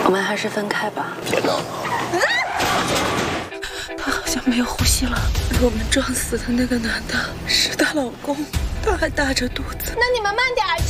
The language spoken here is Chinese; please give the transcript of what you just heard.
我们还是分开吧。 别闹了。 他好像没有呼吸了。被我们撞死的那个男的是她老公，他还大着肚子。 那你们慢点。